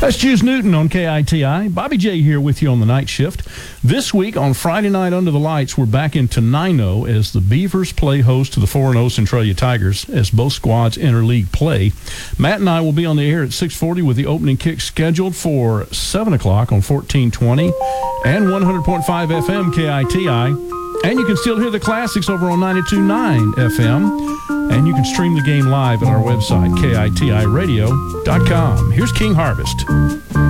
That's Juice Newton on KITI. Bobby J here with you on the night shift. This week on Friday Night Under the Lights, we're back in Tenino as the Beavers play host to the 4-0 Centralia Tigers as both squads enter league play. Matt and I will be on the air at 6:40 with the opening kick scheduled for 7 o'clock on 1420 and 100.5 FM KITI. And you can still hear the classics over on 92.9 FM. And you can stream the game live at our website, kitiradio.com. Here's King Harvest.